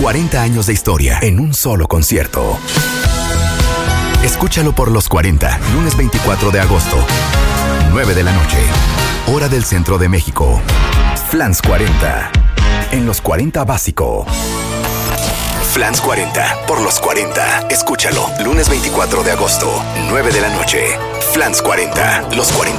40 años de historia en un solo concierto. Escúchalo por Los 40, lunes 24 de agosto, 9 de la noche, hora del centro de México. Flans 40, en Los 40 Básico. Flans 40, por Los 40. Escúchalo, lunes 24 de agosto, 9 de la noche. Flans 40, Los 40